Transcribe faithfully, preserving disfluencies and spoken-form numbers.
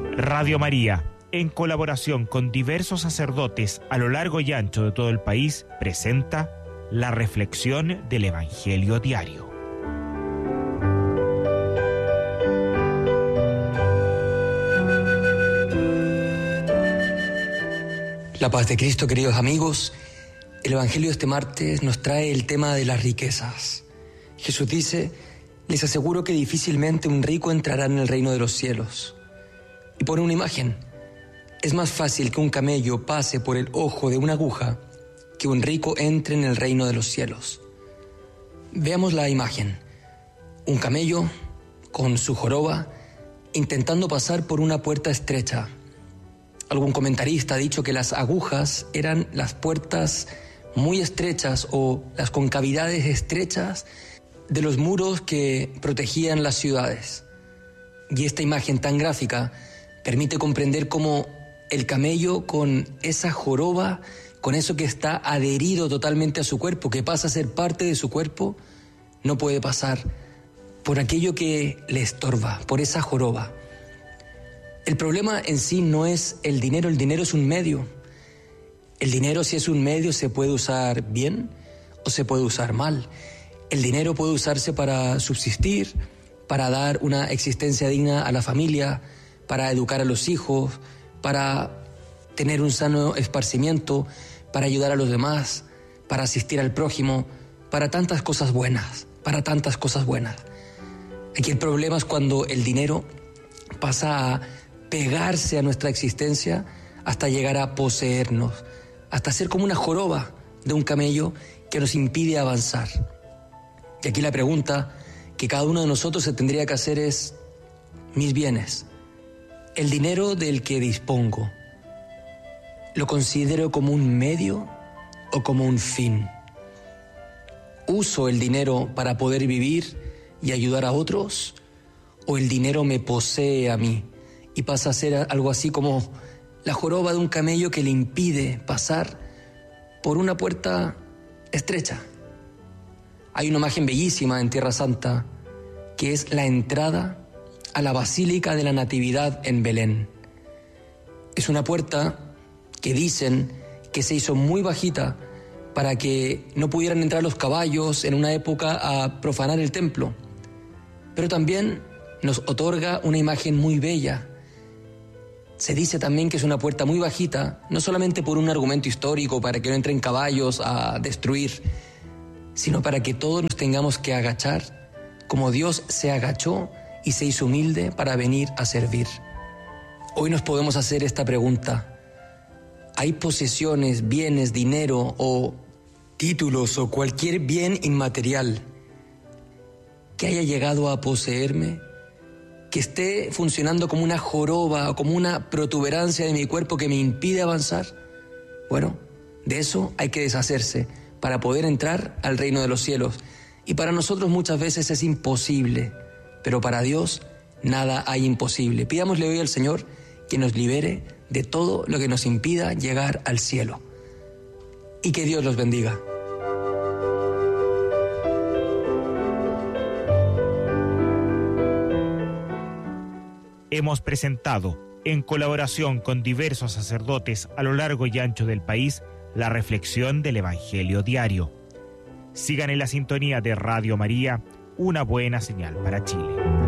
Radio María, en colaboración con diversos sacerdotes a lo largo y ancho de todo el país, presenta la reflexión del Evangelio diario. La paz de Cristo, queridos amigos. El Evangelio de este martes nos trae el tema de las riquezas. Jesús dice: les aseguro que difícilmente un rico entrará en el reino de los cielos. Y pone una imagen. Es más fácil que un camello pase por el ojo de una aguja que un rico entre en el reino de los cielos. Veamos la imagen. Un camello con su joroba intentando pasar por una puerta estrecha. Algún comentarista ha dicho que las agujas eran las puertas muy estrechas o las concavidades estrechas de los muros que protegían las ciudades. Y esta imagen tan gráfica permite comprender cómo el camello, con esa joroba, con eso que está adherido totalmente a su cuerpo, que pasa a ser parte de su cuerpo, no puede pasar por aquello que le estorba, por esa joroba. El problema en sí no es el dinero, el dinero es un medio. El dinero, si es un medio, se puede usar bien o se puede usar mal. El dinero puede usarse para subsistir, para dar una existencia digna a la familia, para educar a los hijos, para tener un sano esparcimiento, para ayudar a los demás, para asistir al prójimo, para tantas cosas buenas, para tantas cosas buenas. Aquí el problema es cuando el dinero pasa a pegarse a nuestra existencia hasta llegar a poseernos, hasta ser como una joroba de un camello que nos impide avanzar. Y aquí la pregunta que cada uno de nosotros se tendría que hacer es: mis bienes, el dinero del que dispongo, ¿lo considero como un medio o como un fin? ¿Uso el dinero para poder vivir y ayudar a otros? ¿O el dinero me posee a mí y pasa a ser algo así como la joroba de un camello que le impide pasar por una puerta estrecha? Hay una imagen bellísima en Tierra Santa que es la entrada a la Basílica de la Natividad en Belén. Es una puerta que dicen que se hizo muy bajita para que no pudieran entrar los caballos en una época a profanar el templo. Pero también nos otorga una imagen muy bella. Se dice también que es una puerta muy bajita, no solamente por un argumento histórico para que no entren caballos a destruir, sino para que todos nos tengamos que agachar, como Dios se agachó y se hizo humilde para venir a servir. Hoy nos podemos hacer esta pregunta: ¿hay posesiones, bienes, dinero o títulos o cualquier bien inmaterial que haya llegado a poseerme, que esté funcionando como una joroba o como una protuberancia de mi cuerpo que me impide avanzar? Bueno, de eso hay que deshacerse para poder entrar al reino de los cielos. Y para nosotros muchas veces es imposible, pero para Dios nada hay imposible. Pidámosle hoy al Señor que nos libere de todo lo que nos impida llegar al cielo. Y que Dios los bendiga. Hemos presentado, en colaboración con diversos sacerdotes a lo largo y ancho del país, la reflexión del Evangelio diario. Sigan en la sintonía de Radio María, una buena señal para Chile.